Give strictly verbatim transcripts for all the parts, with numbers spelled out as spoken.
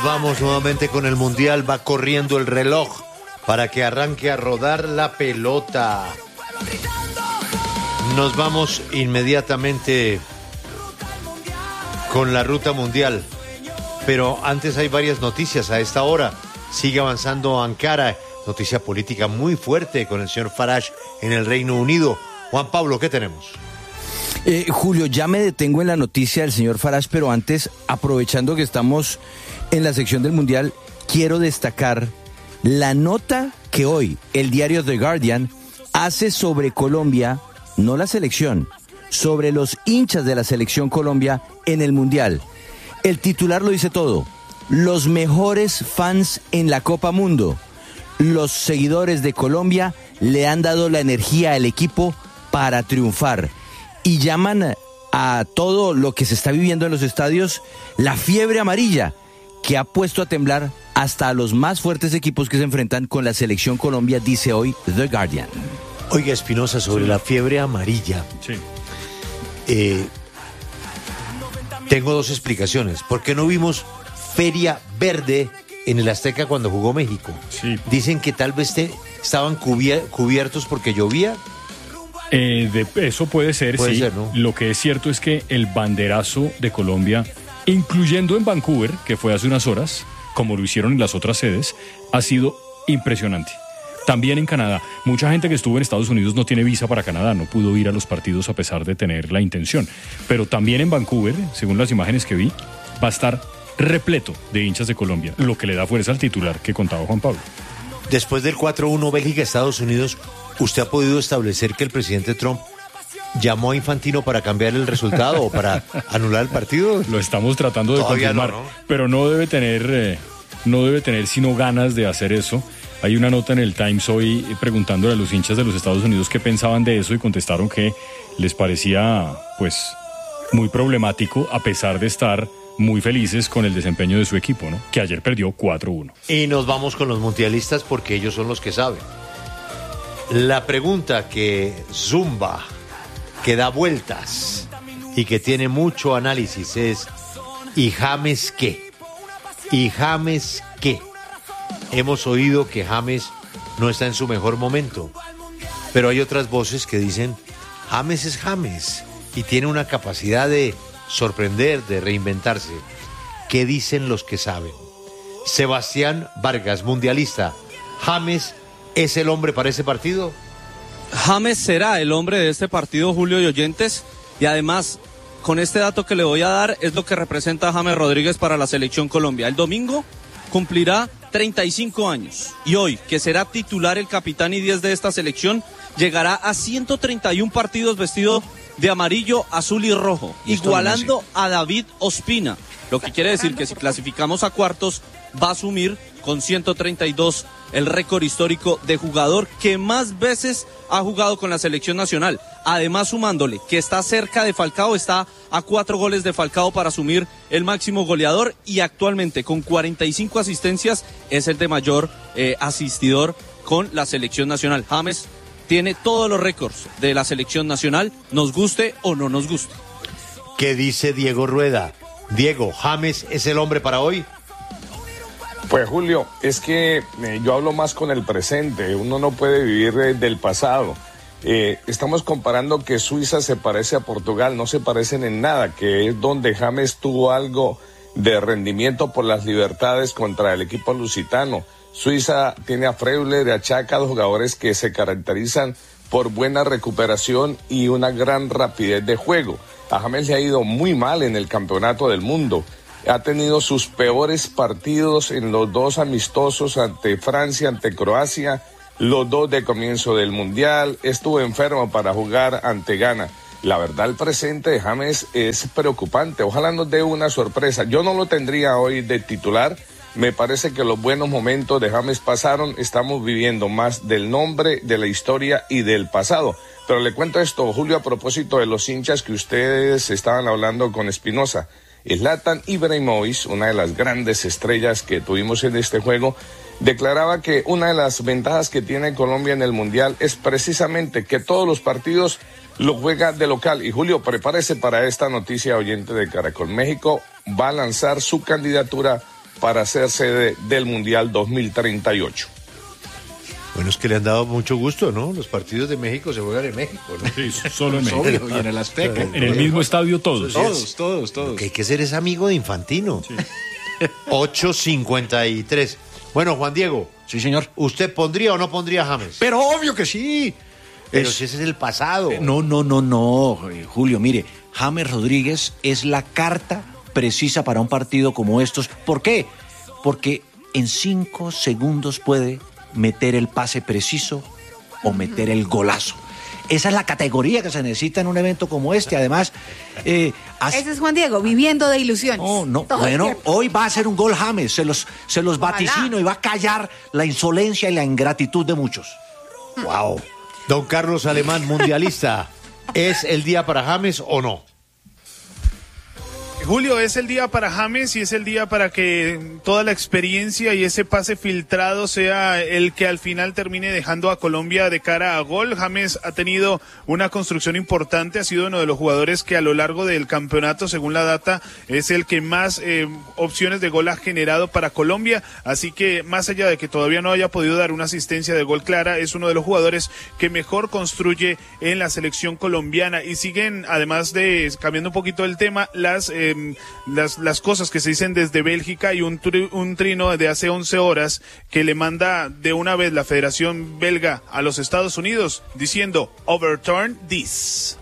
Vamos nuevamente con el Mundial, va corriendo el reloj para que arranque a rodar la pelota. Nos vamos inmediatamente con la ruta mundial, pero antes hay varias noticias a esta hora. Sigue avanzando Ankara, noticia política muy fuerte con el señor Farage en el Reino Unido. Juan Pablo, ¿qué tenemos? Eh, Julio, ya me detengo en la noticia del señor Farage, pero antes, aprovechando que estamos en la sección del Mundial, quiero destacar la nota que hoy el diario The Guardian hace sobre Colombia, no la selección, sobre los hinchas de la selección Colombia en el Mundial. El titular lo dice todo: los mejores fans en la Copa Mundo. Los seguidores de Colombia le han dado la energía al equipo para triunfar y llaman a todo lo que se está viviendo en los estadios la fiebre amarilla, que ha puesto a temblar hasta a los más fuertes equipos que se enfrentan con la selección Colombia, dice hoy The Guardian. Oiga, Espinosa, sobre sí. la fiebre amarilla. Sí. Eh, tengo dos explicaciones. ¿Por qué no vimos Feria Verde en el Azteca cuando jugó México? Sí. Dicen que tal vez te, estaban cubier, cubiertos porque llovía. Eh, de, eso puede ser, puede sí. Ser, ¿no? Lo que es cierto es que el banderazo de Colombia, incluyendo en Vancouver, que fue hace unas horas, como lo hicieron en las otras sedes, ha sido impresionante. También en Canadá. Mucha gente que estuvo en Estados Unidos no tiene visa para Canadá, no pudo ir a los partidos a pesar de tener la intención. Pero también en Vancouver, según las imágenes que vi, va a estar repleto de hinchas de Colombia, lo que le da fuerza al titular que contaba Juan Pablo. Después del cuatro uno Bélgica-Estados Unidos, ¿usted ha podido establecer que el presidente Trump llamó a Infantino para cambiar el resultado o para anular el partido? Lo estamos tratando de Todavía confirmar, no, ¿no? pero no debe tener, eh, no debe tener sino ganas de hacer eso. Hay una nota en el Times hoy preguntándole a los hinchas de los Estados Unidos qué pensaban de eso y contestaron que les parecía, pues, muy problemático a pesar de estar muy felices con el desempeño de su equipo, ¿no? Que ayer perdió cuatro uno. Y nos vamos con los mundialistas porque ellos son los que saben. La pregunta que zumba, que da vueltas y que tiene mucho análisis es: ¿y James qué? ¿Y James qué? Hemos oído que James no está en su mejor momento, pero hay otras voces que dicen: James es James y tiene una capacidad de sorprender, de reinventarse. ¿Qué dicen los que saben? Sebastián Vargas, mundialista, ¿James es el hombre para ese partido? James será el hombre de este partido, Julio y oyentes, y además, con este dato que le voy a dar, es lo que representa a James Rodríguez para la selección Colombia. El domingo cumplirá treinta y cinco años, y hoy, que será titular, el capitán y diez de esta selección, llegará a ciento treinta y uno partidos vestido de amarillo, azul y rojo, igualando a David Ospina, lo que quiere decir que si clasificamos a cuartos, va a asumir con ciento treinta y dos el récord histórico de jugador que más veces ha jugado con la selección nacional. Además, sumándole que está cerca de Falcao, está a cuatro goles de Falcao para asumir el máximo goleador, y actualmente con cuarenta y cinco asistencias es el de mayor eh, asistidor con la selección nacional. James tiene todos los récords de la selección nacional, nos guste o no nos guste. ¿Qué dice Diego Rueda? Diego, ¿James es el hombre para hoy? Pues Julio, es que eh, yo hablo más con el presente, uno no puede vivir eh, del pasado. Eh, estamos comparando que Suiza se parece a Portugal, no se parecen en nada, que es donde James tuvo algo de rendimiento por las libertades contra el equipo lusitano. Suiza tiene a Freuler y a Chaka, dos jugadores que se caracterizan por buena recuperación y una gran rapidez de juego. A James le ha ido muy mal en el campeonato del mundo. Ha tenido sus peores partidos en los dos amistosos ante Francia, ante Croacia, los dos de comienzo del Mundial. Estuvo enfermo para jugar ante Ghana. La verdad, el presente de James es preocupante. Ojalá nos dé una sorpresa. Yo no lo tendría hoy de titular. Me parece que los buenos momentos de James pasaron. Estamos viviendo más del nombre, de la historia y del pasado. Pero le cuento esto, Julio, a propósito de los hinchas que ustedes estaban hablando con Espinosa. Zlatan Ibrahimovic, una de las grandes estrellas que tuvimos en este juego, declaraba que una de las ventajas que tiene Colombia en el Mundial es precisamente que todos los partidos lo juega de local. Y Julio, prepárese para esta noticia, oyente de Caracol. México va a lanzar su candidatura para ser sede del Mundial dos mil treinta y ocho. Bueno, es que le han dado mucho gusto, ¿no? Los partidos de México se juegan en México, ¿no? Sí, solo en México. Obvio, y en el Azteca. En el mismo estadio todos. Todos, todos, todos. Lo que hay que ser es amigo de Infantino. Sí. ocho cincuenta y tres. Bueno, Juan Diego. Sí, señor. ¿Usted pondría o no pondría a James? Pero obvio que sí. Pero Es- si ese es el pasado. No, no, no, no, eh, Julio, mire, James Rodríguez es la carta precisa para un partido como estos. ¿Por qué? Porque en cinco segundos puede meter el pase preciso o meter el golazo. Esa es la categoría que se necesita en un evento como este. Además, eh, hace- Ese es Juan Diego, viviendo de ilusiones. no, no, Todo el bueno, tiempo. hoy va a ser un gol James, se los, se los Ojalá. vaticino y va a callar la insolencia y la ingratitud de muchos. Wow. Don Carlos Alemán, mundialista. ¿Es el día para James o no? Julio, es el día para James y es el día para que toda la experiencia y ese pase filtrado sea el que al final termine dejando a Colombia de cara a gol. James ha tenido una construcción importante, ha sido uno de los jugadores que a lo largo del campeonato, según la data, es el que más eh, opciones de gol ha generado para Colombia, así que más allá de que todavía no haya podido dar una asistencia de gol clara, es uno de los jugadores que mejor construye en la selección colombiana. Y siguen, además de, cambiando un poquito el tema, las eh, Las, las cosas que se dicen desde Bélgica y un, tri, un trino de hace once horas que le manda de una vez la Federación Belga a los Estados Unidos diciendo overturn this.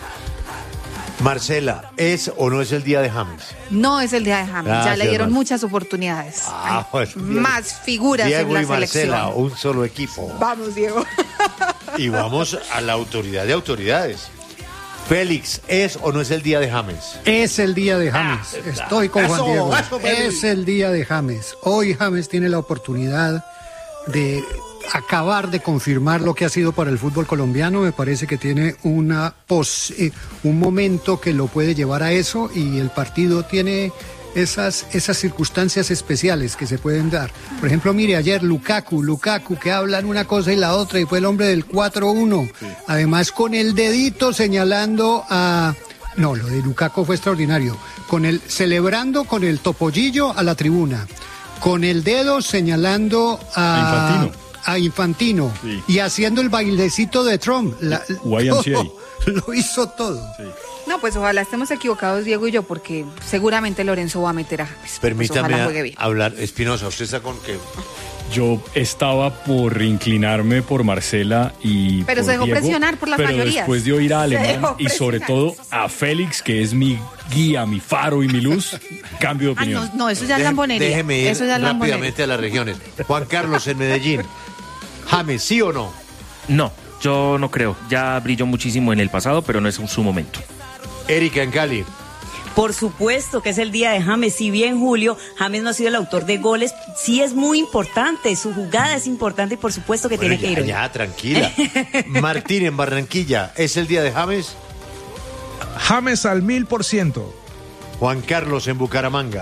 Marcela, ¿es o no es el día de James? No es el día de James, ya Gracias, le dieron Mar- muchas oportunidades. Ah, Hay bueno. más figuras Diego en la y Marcela, selección. un solo equipo. Vamos, Diego. Y vamos a la autoridad de autoridades. Félix, ¿es o no es el día de James? Es el día de James. Ah, Estoy con Juan eso, Diego. eso, Félix. Es el día de James. Hoy James tiene la oportunidad de acabar de confirmar lo que ha sido para el fútbol colombiano. Me parece que tiene una pos, eh, un momento que lo puede llevar a eso y el partido tiene esas, esas circunstancias especiales que se pueden dar. Por ejemplo, mire, ayer Lukaku, Lukaku, que hablan una cosa y la otra y fue el hombre del cuatro uno. Sí. Además, con el dedito señalando a... No, lo de Lukaku fue extraordinario. Con el, celebrando con el topollillo a la tribuna. Con el dedo señalando a... A Infantino. A Infantino. Sí. Y haciendo el bailecito de Trump. La, Y M C A. Lo hizo todo. Sí. No, pues ojalá estemos equivocados, Diego y yo, porque seguramente Lorenzo va a meter a James. Permítame pues ojalá juegue bien. hablar. Espinosa, ¿usted está con qué? Yo estaba por inclinarme por Marcela y Pero por se dejó Diego, presionar por las pero mayorías. después de oír a Se Alemán dejó y sobre presionar. todo a Félix, que es mi guía, mi faro y mi luz, cambio de Ah, opinión. no, no, eso ya es Deje- lambonería. Déjeme ir Eso ya es lambonería. rápidamente a las regiones. Juan Carlos en Medellín. James, ¿sí o no? No, yo no creo. Ya brilló muchísimo en el pasado, pero no es su momento. Erika en Cali. Por supuesto que es el día de James. Si bien, Julio, James no ha sido el autor de goles, sí es muy importante. Su jugada es importante y por supuesto que Bueno, tiene ya, que ir. ya, tranquila. Martín en Barranquilla. ¿Es el día de James? James al mil por ciento. Juan Carlos en Bucaramanga.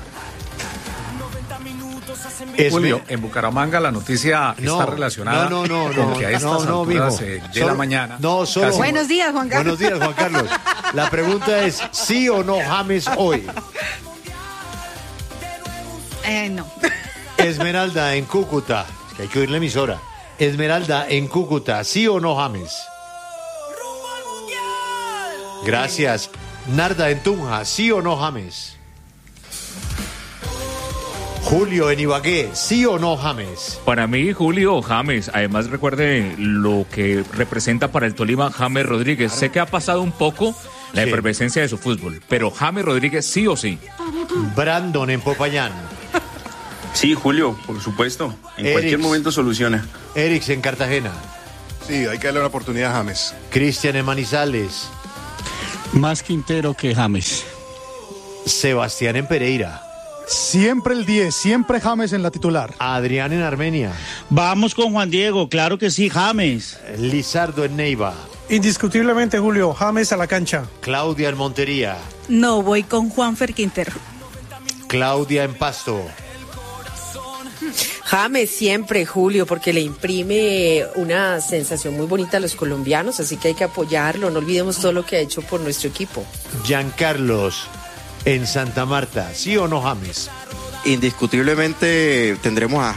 Es Julio, me- en Bucaramanga la noticia No, está relacionada no, no, no, con no, que a estas no, no, alturas mijo. eh, de Solo- la mañana... no, solo- casi- Buenos días, Juan Carlos. Buenos días, Juan Carlos. La pregunta es, ¿sí o no James hoy? Eh, no. Esmeralda en Cúcuta. Es que hay que oír la emisora. Esmeralda en Cúcuta, ¿sí o no James? Gracias. Narda en Tunja, ¿sí o no James? Julio en Ibagué, ¿sí o no James? Para mí, Julio James, además recuerde lo que representa para el Tolima James Rodríguez. Sé que ha pasado un poco la Sí. efervescencia de su fútbol, pero James Rodríguez sí o sí. Brandon en Popayán. Sí, Julio, por supuesto. En Eric. cualquier momento soluciona. Erix en Cartagena. Sí, hay que darle una oportunidad a James. Cristian en Manizales. Más Quintero que James. Sebastián en Pereira. Siempre el diez, siempre James en la titular. Adrián en Armenia. Vamos con Juan Diego, claro que sí, James. Lizardo en Neiva. Indiscutiblemente, Julio, James a la cancha. Claudia en Montería. No, voy con Juanfer Quintero. Claudia en Pasto. James siempre, Julio, porque le imprime una sensación muy bonita a los colombianos, así que hay que apoyarlo. No olvidemos todo lo que ha hecho por nuestro equipo. Giancarlos en Santa Marta, ¿sí o no James? indiscutiblemente tendremos a